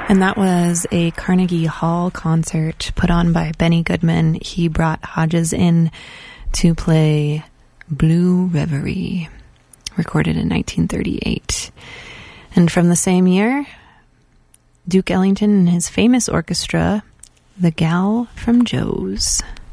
And that was a Carnegie Hall concert put on by Benny Goodman. He brought Hodges in to play Blue Reverie, recorded in 1938. And from the same year, Duke Ellington and his famous orchestra, The Gal from Joe's.